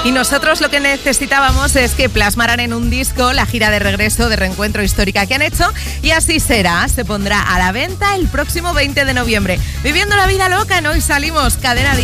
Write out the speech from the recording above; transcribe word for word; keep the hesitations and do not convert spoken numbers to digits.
Y nosotros lo que necesitábamos es que plasmaran en un disco la gira de regreso de Reencuentro Histórica que han hecho, y así será. Se pondrá a la venta el próximo veinte de noviembre. Viviendo la vida loca, ¿no? Y salimos Cadena Dial.